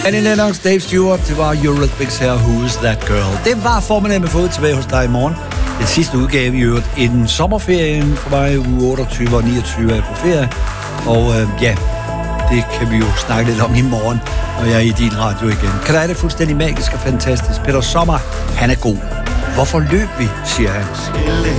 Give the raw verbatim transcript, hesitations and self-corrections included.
Annie Lennox, Dave Stewart, det var Eurythmics her, Who's That Girl. Det var formiddagen med fået tilbage hos dig i morgen. Den sidste udgave i øvrigt inden sommerferien for mig, uge otteogtyve og niogtyve er jeg på ferie. Og øh, ja, det kan vi jo snakke lidt om i morgen, når jeg er i din radio igen. Kan det er det fuldstændig magisk og fantastisk. Peter Sommer, han er god. Hvorfor løb vi, siger han. Skille